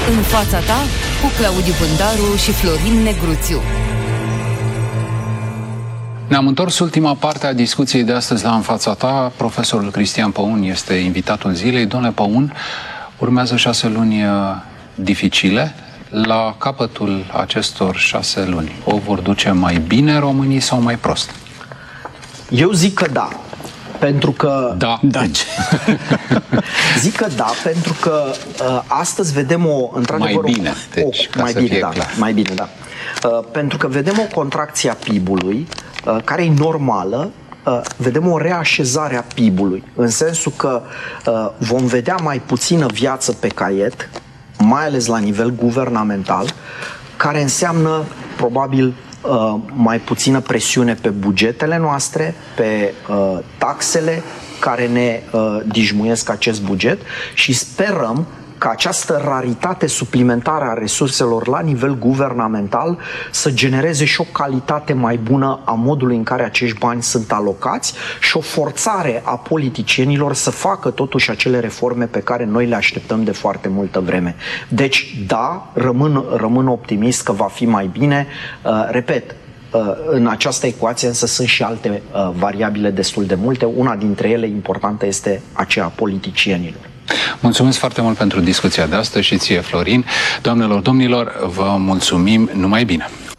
În fața ta, cu Claudiu Pândaru și Florin Negruțiu. Ne-am întors ultima parte a discuției de astăzi la În fața ta. Profesorul Cristian Păun este invitatul zilei. Domnule Păun, urmează 6 luni dificile. La capătul acestor 6 luni, o vor duce mai bine românii sau mai prost? Eu zic că da. Pentru că... Da. Zic că da, pentru că astăzi vedem într-adevăr... Mai bine, deci, mai bine, da. Pentru că vedem o contracție a PIB-ului, care e normală, vedem o reașezare a PIB-ului, în sensul că vom vedea mai puțină viață pe caiet, mai ales la nivel guvernamental, care înseamnă probabil mai puțină presiune pe bugetele noastre, pe taxele care ne dijmuiesc acest buget și sperăm ca această raritate suplimentară a resurselor la nivel guvernamental să genereze și o calitate mai bună a modului în care acești bani sunt alocați și o forțare a politicienilor să facă totuși acele reforme pe care noi le așteptăm de foarte multă vreme. Deci, da, rămân optimist că va fi mai bine. Repet, în această ecuație însă sunt și alte variabile destul de multe. Una dintre ele importantă este aceea a politicienilor. Mulțumesc foarte mult pentru discuția de astăzi și ție, Florin. Doamnelor, domnilor, vă mulțumim, numai bine!